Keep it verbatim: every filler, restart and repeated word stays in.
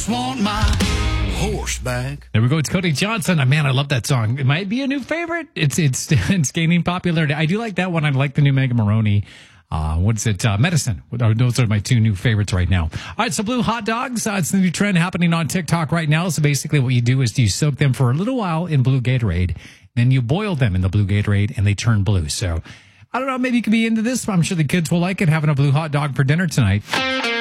just want my horse back. There we go. It's Cody Johnson. Oh, man, I love that song. It might be a new favorite. It's it's it's gaining popularity. I do like that one. I like the new Mega Maroney. Uh, what's it? Uh, Medicine. Those are my two new favorites right now. All right, so blue hot dogs. Uh, it's the new trend happening on TikTok right now. So basically what you do is you soak them for a little while in blue Gatorade. Then you boil them in the blue Gatorade, and they turn blue. So I don't know. Maybe you could be into this. I'm sure the kids will like it, having a blue hot dog for dinner tonight.